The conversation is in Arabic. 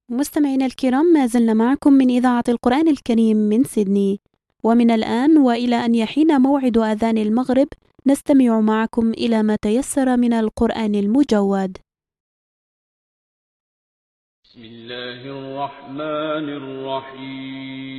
مستمعينا الكرام، ما زلنا معكم من إذاعة القرآن الكريم من سيدني. ومن الآن وإلى أن يحين موعد أذان المغرب نستمع معكم إلى ما تيسر من القرآن المجود. بسم الله الرحمن الرحيم.